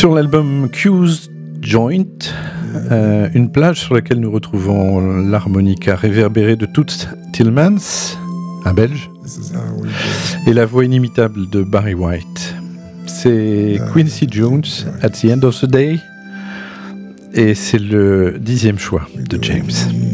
Sur l'album Q's Joint, une plage sur laquelle nous retrouvons l'harmonica réverbérée de Toots Thielemans, un Belge, et la voix inimitable de Barry White. C'est Quincy Jones, At the End of the Day, et c'est le 10e choix de James.